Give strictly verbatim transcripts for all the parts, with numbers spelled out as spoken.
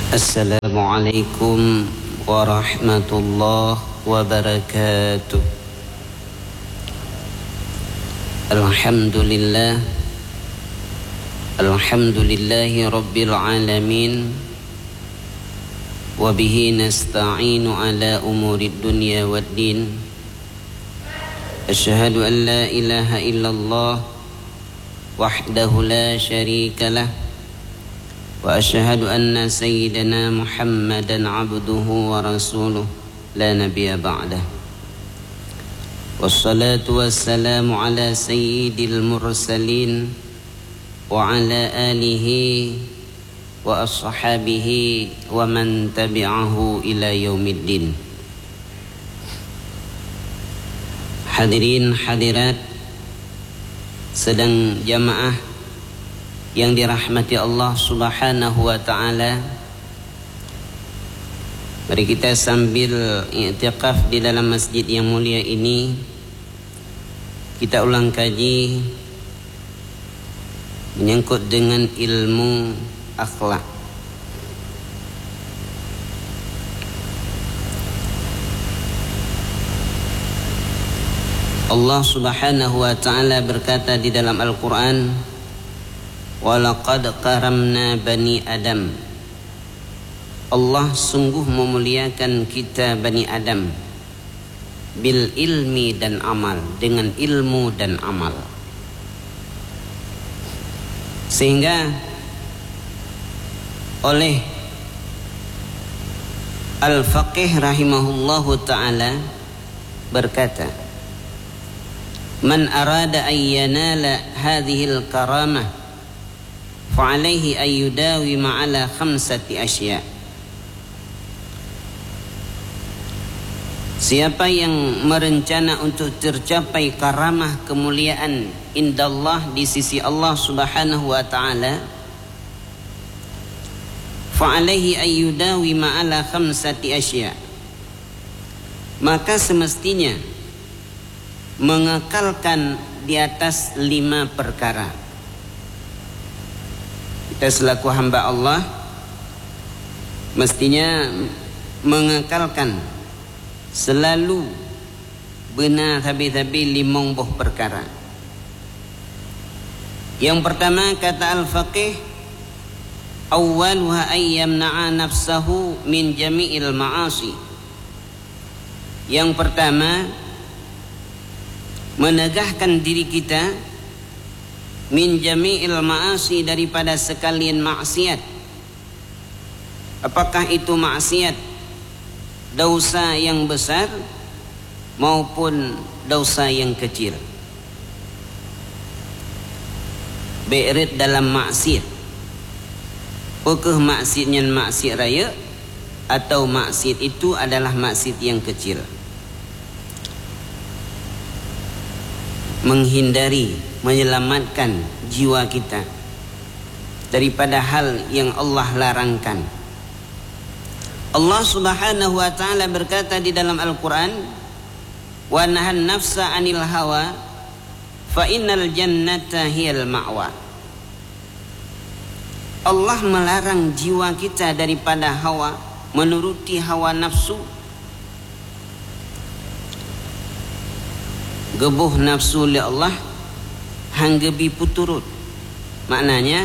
Assalamualaikum warahmatullahi wabarakatuh. Alhamdulillah, alhamdulillahi rabbil alamin, wa bihi nasta'inu ala umurid dunya waddin. Asyhadu an la ilaha illallah wahdahu la syarika lah, wa asyhadu anna sayyidana Muhammadan abduhu wa rasuluh la nabiyya ba'dah. Wassalatu wassalamu ala sayyidil mursalin wa ala alihi wa ashabihi wa man tabi'ahu ila yaumiddin. Hadirin hadirat sedang jamaah yang dirahmati Allah Subhanahu wa ta'ala, mari kita sambil i'tikaf di dalam masjid yang mulia ini, kita ulang kaji menyangkut dengan ilmu akhlak. Allah Subhanahu wa ta'ala berkata di dalam Al-Quran, walaqad karamna bani Adam. Allah sungguh memuliakan kita Bani Adam bil ilmi dan amal, dengan ilmu dan amal. Sehingga oleh Al-Faqih rahimahullahu ta'ala berkata, man arada ayyanala hadhil karamah fa'alaihi ayyudawima ala khamsati asya. Siapa yang merencana untuk tercapai karamah kemuliaan indallah di sisi Allah Subhanahu wa ta'ala, fa'alaihi ayyudawima ala khamsati asya, maka semestinya mengekalkan di atas lima perkara. Kita selaku hamba Allah mestinya mengekalkan selalu benar tabi-tabi limang buah perkara. Yang pertama kata Al-Faqih, awwaluha ayyamna'a nafsahu min jami'il ma'asi. Yang pertama, menegahkan diri kita min jami'il ma'asi, daripada sekalian maksiat. Apakah itu maksiat dosa yang besar maupun dosa yang kecil. Berit dalam maksiat, apakah maksiatnya maksiat raya atau maksiat itu adalah maksiat yang kecil. Menghindari, menyelamatkan jiwa kita daripada hal yang Allah larangkan. Allah Subhanahu wa ta'ala berkata di dalam Al-Quran, wa nahan nafsa anil hawa fa innal jannata hiyal ma'wa. Allah melarang jiwa kita daripada hawa, menuruti hawa nafsu. Gebuh nafsu li Allah hanggebi puturut. Maknanya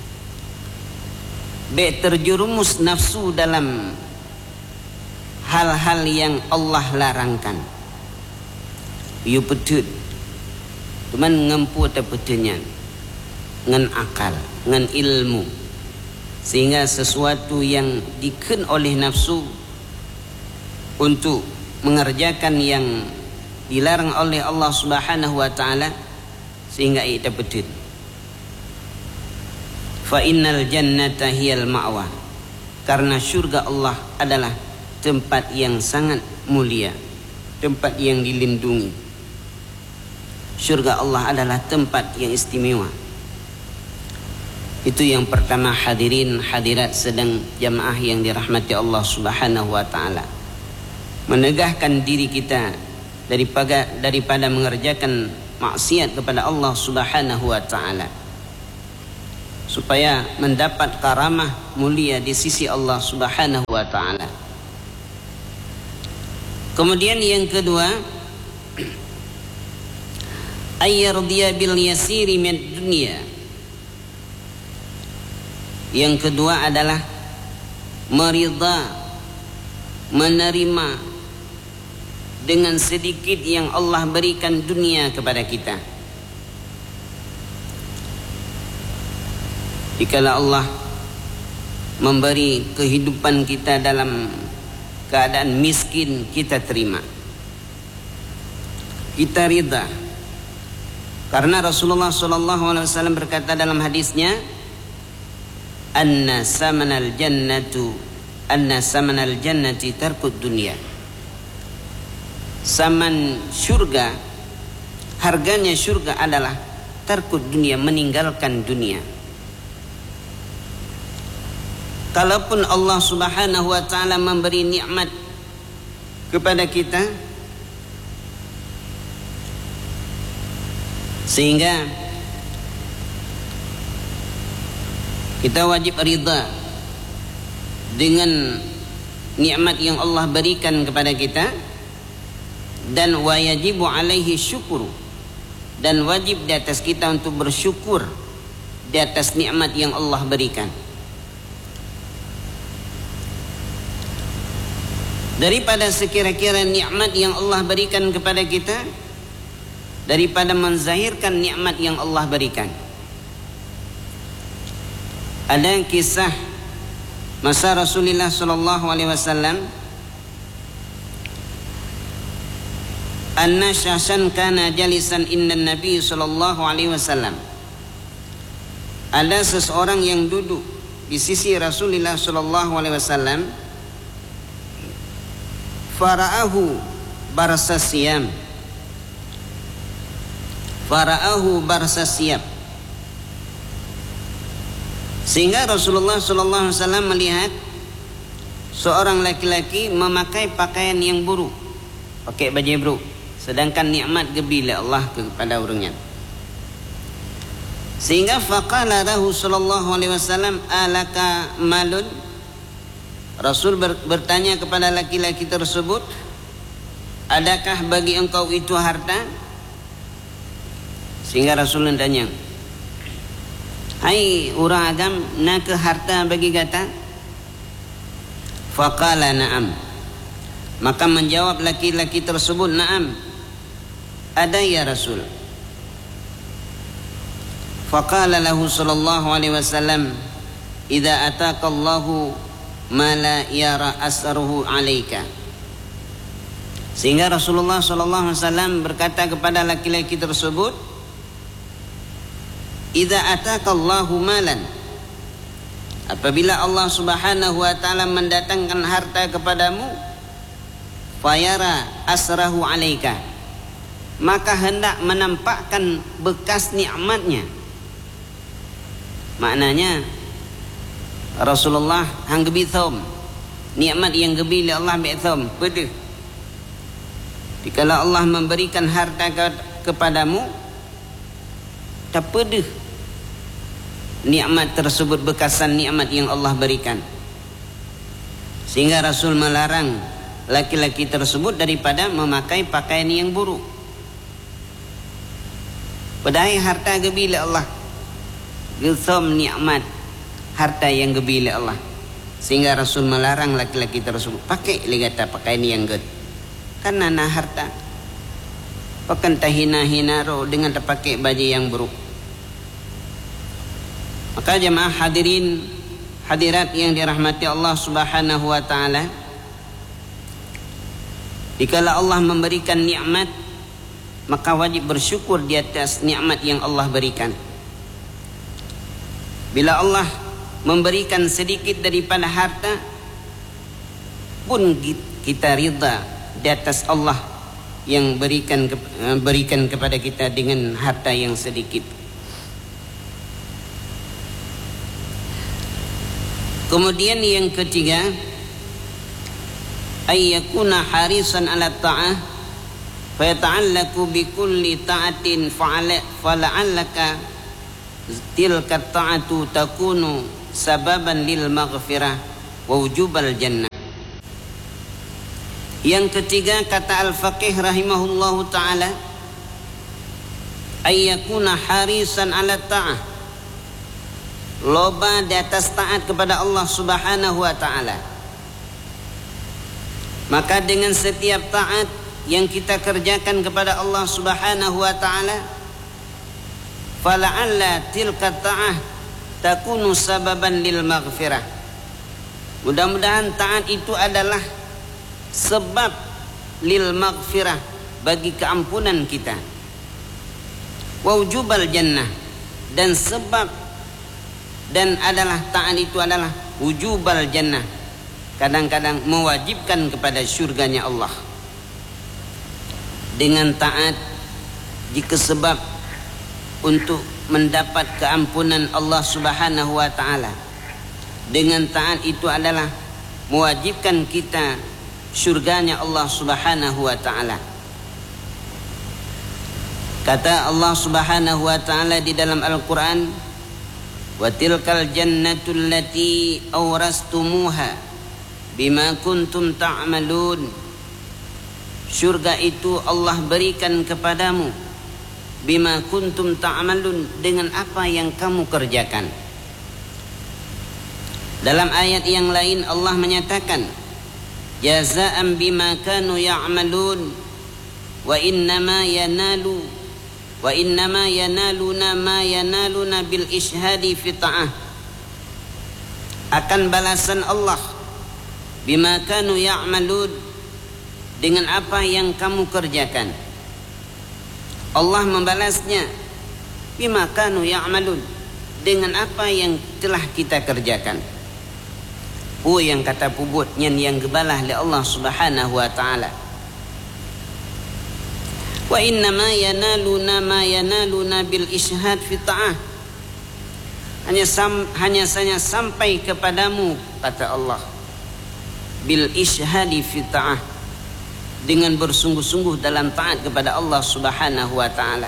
be terjerumus nafsu dalam hal-hal yang Allah larangkan. You petut cuman ngempu tepetenya dengan akal, dengan ilmu, sehingga sesuatu yang diken oleh nafsu untuk mengerjakan yang dilarang oleh Allah Subhanahu wa ta'ala, sehingga ia petut. Fa innal jannata hiyal ma'wa, karena syurga Allah adalah tempat yang sangat mulia, tempat yang dilindungi. Syurga Allah adalah tempat yang istimewa. Itu yang pertama, hadirin hadirat sedang jamaah yang dirahmati Allah Subhanahu wa ta'ala. Menegahkan diri kita daripada daripada mengerjakan maksiat kepada Allah Subhanahu wa ta'ala. supaya mendapat karamah mulia di sisi Allah Subhanahu wa taala. Kemudian yang kedua, ayyardiya bil yasiri min dunya. Yang kedua adalah meridha, menerima dengan sedikit yang Allah berikan dunia kepada kita. Jikalau Allah memberi kehidupan kita dalam keadaan miskin, kita terima, kita ridha. Karena Rasulullah sallallahu alaihi wasallam berkata dalam hadisnya, anna samanal jannatu anna samanal jannati tarkud dunya. Saman syurga, harganya syurga adalah tarkud dunia, meninggalkan dunia. Kalaupun Allah Subhanahu wa taala memberi nikmat kepada kita sehingga kita wajib ridha dengan nikmat yang Allah berikan kepada kita, dan wajibu alaihi syukur, dan wajib di atas kita untuk bersyukur di atas nikmat yang Allah berikan. Daripada sekira-kira nikmat yang Allah berikan kepada kita, daripada menzahirkan nikmat yang Allah berikan. Ada kisah masa Rasulullah sallallahu alaihi wasallam, anna syahsan kana jalisan inna nabi sallallahu alaihi wasallam. Ada seseorang yang duduk di sisi Rasulullah sallallahu alaihi wasallam, fara'ahu barsasiyam fara'ahu barsasiyam sehingga Rasulullah sallallahu alaihi wasallam melihat seorang laki-laki memakai pakaian yang buruk, pakai baju buruk, sedangkan nikmat gebila Allah kepada orangnya. Sehingga faqala lahu sallallahu alaihi wasallam, alaka malun. Rasul ber, bertanya kepada laki-laki tersebut, adakah bagi engkau itu harta? Sehingga Rasul tanya, hai orang agam, nak harta bagi kata? Faqala na'am. Maka menjawab laki-laki tersebut, na'am, ada ya Rasul. Faqala lahu sallallahu alaihi wasallam, idza ataka Allahu ma la yara asruhu alaika. Sehingga Rasulullah sallallahu alaihi wasallam berkata kepada laki-laki tersebut, idza ataka Allahu malan, apabila Allah Subhanahu wa taala mendatangkan harta kepadamu, fayara asrahu alaika, maka hendak menampakkan bekas nikmatnya. Maknanya Rasulullah hang gebi thom, nikmat yang gebi li Allah bi thom pedih. Jika Allah memberikan harta ke, kepadamu, tak pedih nikmat tersebut, bekasan nikmat yang Allah berikan. Sehingga Rasul melarang laki-laki tersebut daripada memakai pakaian yang buruk. Padahal harta gebi li Allah, gilthom nikmat harta yang gebi li Allah. Sehingga Rasul melarang laki-laki tersebut pakai ligata pakaian yang ged, karena nah harta pakan tahina-hina ro dengan terpakai baju yang buruk. Maka jemaah hadirin hadirat yang dirahmati Allah Subhanahu wa taala, jikalau Allah memberikan nikmat, maka wajib bersyukur di atas nikmat yang Allah berikan. Bila Allah memberikan sedikit daripada harta, pun kita ridha di atas Allah yang berikan berikan kepada kita dengan harta yang sedikit. Kemudian yang ketiga, ayyakuna harisan ala ta'ah fa yata'allaku bi kulli ta'atin fa'ala fala'allaka tilka ta'atu takunu sababan lil maghfirah wa wujubal jannah. Yang ketiga, kata al-faqih rahimahullahu ta'ala, ayyakuna harisan ala ta'ah, loba di atas taat kepada Allah subhanahu wa ta'ala. Maka dengan setiap taat yang kita kerjakan kepada Allah subhanahu wa ta'ala, fala'alla tilka ta'ah takunu sababan lil maghfirah, mudah-mudahan taat itu adalah sebab lil maghfirah, bagi keampunan kita, wa wujubal jannah, dan sebab dan adalah taat itu adalah wujubal jannah, kadang-kadang mewajibkan kepada syurganya Allah. Dengan taat jika sebab untuk mendapat keampunan Allah subhanahu wa ta'ala, dengan taat itu adalah mewajibkan kita syurganya Allah subhanahu wa ta'ala. Kata Allah subhanahu wa ta'ala di dalam Al-Quran, wa tilkal jannatul lati awrastumuha bima kuntum ta'malun, syurga itu Allah berikan kepadamu bima kuntum ta'malun, dengan apa yang kamu kerjakan. Dalam ayat yang lain Allah menyatakan, jazaan bima kanu ya'malun wa innama yanalu wa innama yanaluna ma yanaluna bil ishhadi fi ta'ah, akan balasan Allah bima kanu ya'malun, dengan apa yang kamu kerjakan. Allah membalasnya bima kanu ya'malun, dengan apa yang telah kita kerjakan. Oh, yang kata pubutnya yang gebalah oleh Allah subhanahu wa ta'ala. Wa innama yanaluna ma yanaluna bil ishhad fi ta'ah, hanya sam, hanya saja sampai kepadamu, kata Allah, bil ishhadi fi ta'ah, dengan bersungguh-sungguh dalam taat kepada Allah subhanahu wa ta'ala.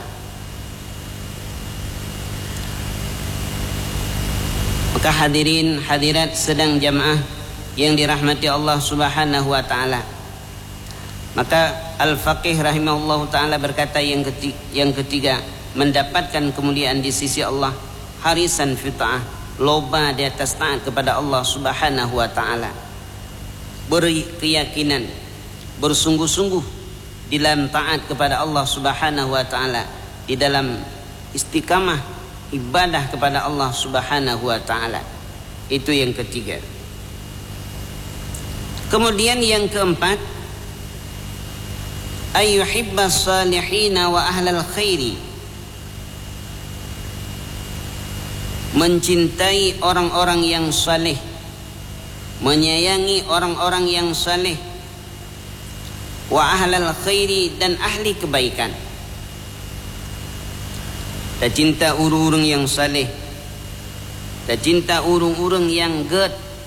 Maka hadirin hadirat sedang jamaah yang dirahmati Allah subhanahu wa ta'ala, maka al-faqih rahimahullah ta'ala berkata yang ketiga, yang ketiga mendapatkan kemuliaan di sisi Allah, harisan fi ta'ah, loba di atas taat kepada Allah subhanahu wa ta'ala, berkeyakinan, bersungguh-sungguh di dalam taat kepada Allah subhanahu wa ta'ala, di dalam istiqamah ibadah kepada Allah subhanahu wa ta'ala. Itu yang ketiga. Kemudian yang keempat, ayyuhibbas salihina wa ahlal khairi, mencintai orang-orang yang saleh, menyayangi orang-orang yang saleh, wa ahlal khairi, dan ahli kebaikan. Tak cinta urung-urung yang saleh, tak cinta urung-urung yang ged,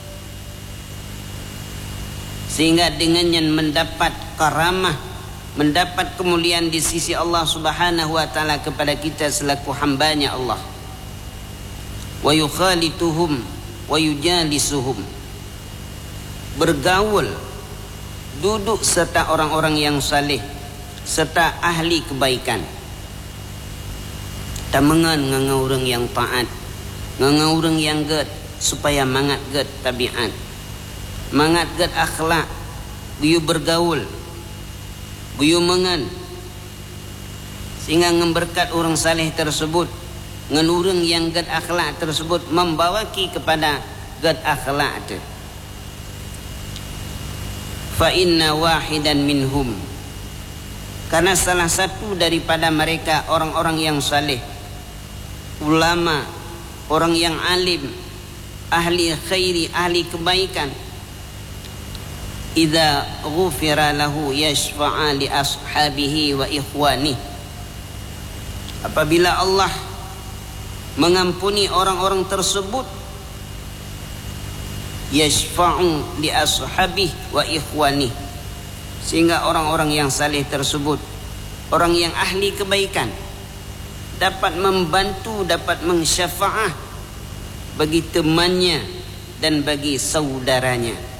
sehingga dengannya mendapat karamah, mendapat kemuliaan di sisi Allah subhanahu wa ta'ala kepada kita selaku hambanya Allah. Wa yukhalituhum wa yujalisuhum, bergaul, duduk serta orang-orang yang saleh serta ahli kebaikan. Tamangan nganga orang yang taat, nganga orang yang ged, supaya mangat ged tabiat, mangat ged akhlak, guyu bergaul, guyu mengan, sehingga ngemberkat orang saleh tersebut, ngan orang yang ged akhlak tersebut membawaki kepada ged akhlak itu. Fa inna wahidan minhum, karena salah satu daripada mereka orang-orang yang saleh, ulama, orang yang alim, ahli khairi, ahli kebaikan, idza ghufira lahu yashfa'a li ashabihi wa ikhwani, apabila Allah mengampuni orang-orang tersebut, yashfa'u li ashabihi wa ikhwani, sehingga orang-orang yang saleh tersebut, orang yang ahli kebaikan dapat membantu, dapat mensyafaah bagi temannya dan bagi saudaranya.